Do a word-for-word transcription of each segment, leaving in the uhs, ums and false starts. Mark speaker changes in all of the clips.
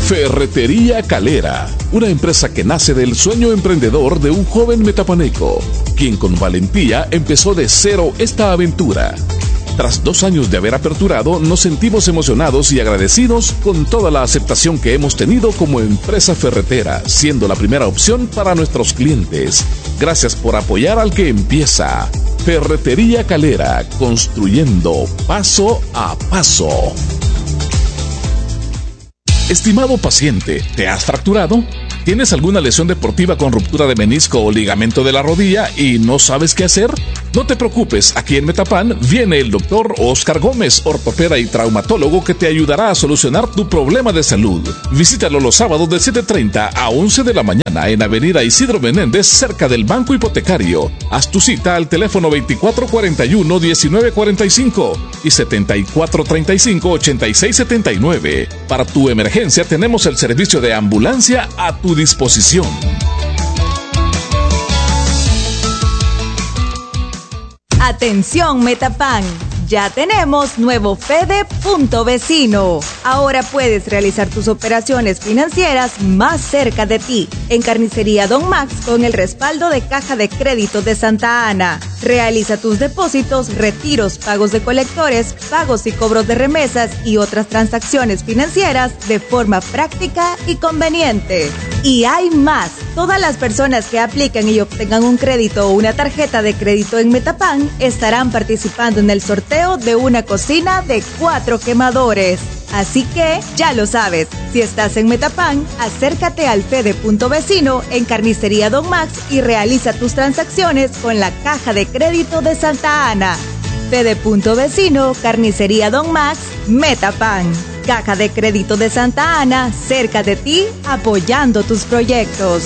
Speaker 1: Ferretería Calera, una empresa que nace del sueño emprendedor de un joven metapaneco, quien con valentía empezó de cero esta aventura. Tras dos años de haber aperturado, nos sentimos emocionados y agradecidos con toda la aceptación que hemos tenido como empresa ferretera, siendo la primera opción para nuestros clientes. Gracias por apoyar al que empieza. Ferretería Calera, construyendo paso a paso. Estimado paciente, ¿te has fracturado? ¿Tienes alguna lesión deportiva con ruptura de menisco o ligamento de la rodilla y no sabes qué hacer? No te preocupes, aquí en Metapan viene el doctor Oscar Gómez, ortopeda y traumatólogo, que te ayudará a solucionar tu problema de salud. Visítalo los sábados de siete treinta a once de la mañana en Avenida Isidro Menéndez, cerca del Banco Hipotecario. Haz tu cita al teléfono veinticuatro cuarenta y uno, diecinueve cuarenta y cinco y setenta y cuatro treinta y cinco, ochenta y seis setenta y nueve. Para tu emergencia tenemos el servicio de ambulancia a tu disposición.
Speaker 2: Atención Metapan, ya tenemos nuevo Fede Punto Vecino. Ahora puedes realizar tus operaciones financieras más cerca de ti. En Carnicería Don Max, con el respaldo de Caja de Crédito de Santa Ana. Realiza tus depósitos, retiros, pagos de colectores, pagos y cobros de remesas y otras transacciones financieras de forma práctica y conveniente. Y hay más. Todas las personas que apliquen y obtengan un crédito o una tarjeta de crédito en Metapan estarán participando en el sorteo de una cocina de cuatro quemadores. Así que, ya lo sabes, si estás en Metapan, acércate al Fede Punto Vecino en Carnicería Don Max y realiza tus transacciones con la Caja de Crédito de Santa Ana. Fede Punto Vecino, Carnicería Don Max, Metapan. Caja de Crédito de Santa Ana, cerca de ti, apoyando tus proyectos.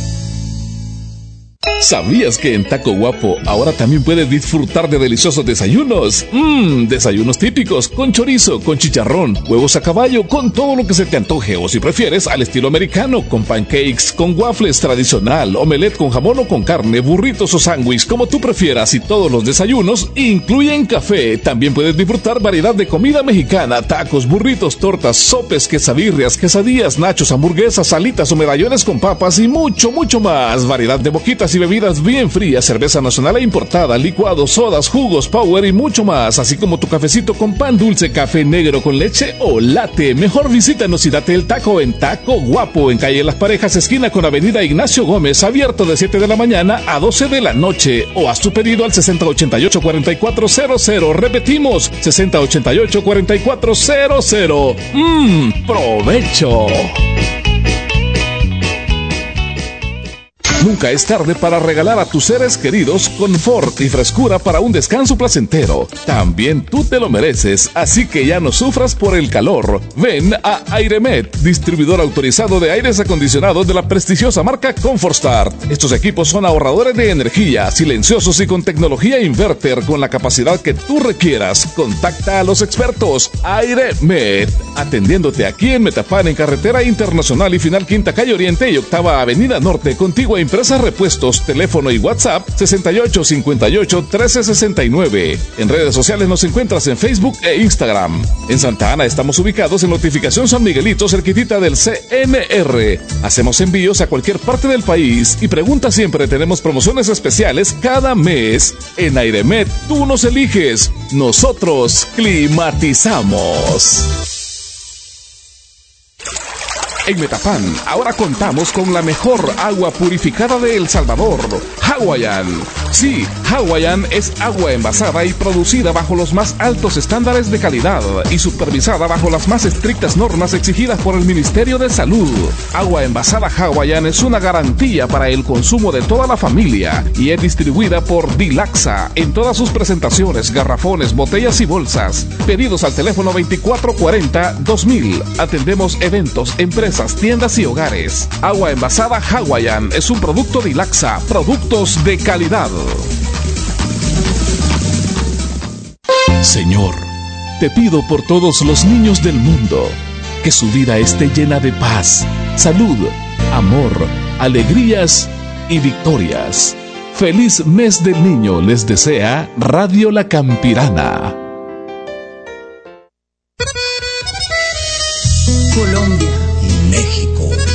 Speaker 1: ¿Sabías que en Taco Guapo ahora también puedes disfrutar de deliciosos desayunos? Mmm, desayunos típicos, con chorizo, con chicharrón, huevos a caballo, con todo lo que se te antoje, o si prefieres, al estilo americano, con pancakes, con waffles tradicional, omelette con jamón o con carne, burritos o sándwich, como tú prefieras, y todos los desayunos incluyen café. También puedes disfrutar variedad de comida mexicana, tacos, burritos, tortas, sopes, quesadillas, quesadillas, nachos, hamburguesas, salitas o medallones con papas y mucho, mucho más. Variedad de boquitas y bebidas bien frías, cerveza nacional e importada, licuados, sodas, jugos, power y mucho más, así como tu cafecito con pan dulce, café negro con leche o latte. Mejor visítanos y date el taco en Taco Guapo, en calle Las Parejas, esquina con avenida Ignacio Gómez, abierto de siete de la mañana a doce de la noche, o haz tu pedido al sesenta ochenta y ocho cuarenta y cuatro cero cero. Repetimos, sesenta ochenta y ocho cuarenta y cuatro cero cero. Mmm, provecho. Nunca es tarde para regalar a tus seres queridos confort y frescura para un descanso placentero. También tú te lo mereces, así que ya no sufras por el calor. Ven a Airemet, distribuidor autorizado de aires acondicionados de la prestigiosa marca ComfortStart. Estos equipos son ahorradores de energía, silenciosos y con tecnología inverter, con la capacidad que tú requieras. Contacta a los expertos. Airemet, atendiéndote aquí en Metapan, en Carretera Internacional y Final Quinta Calle Oriente y Octava Avenida Norte, contigua a Empresas Repuestos, teléfono y WhatsApp sesenta y ocho cincuenta y ocho trece sesenta y nueve. En redes sociales nos encuentras en Facebook e Instagram. En Santa Ana estamos ubicados en Notificación San Miguelito, cerquitita del C N R. Hacemos envíos a cualquier parte del país y pregunta siempre, tenemos promociones especiales cada mes. En Airemet tú nos eliges, nosotros climatizamos. En Metapan, ahora contamos con la mejor agua purificada de El Salvador, Hawaiian. Sí, Hawaiian es agua envasada y producida bajo los más altos estándares de calidad y supervisada bajo las más estrictas normas exigidas por el Ministerio de Salud. Agua envasada Hawaiian es una garantía para el consumo de toda la familia y es distribuida por Dilaxa en todas sus presentaciones, garrafones, botellas y bolsas. Pedidos al teléfono veinticuatro cuarenta dos mil. Atendemos eventos, empresas, tiendas y hogares. Agua envasada Hawaiian es un producto Dilaxa, productos de calidad. Señor, te pido por todos los niños del mundo, que su vida esté llena de paz, salud, amor, alegrías y victorias. Feliz mes del niño les desea Radio La Campirana.
Speaker 3: Colombia, México.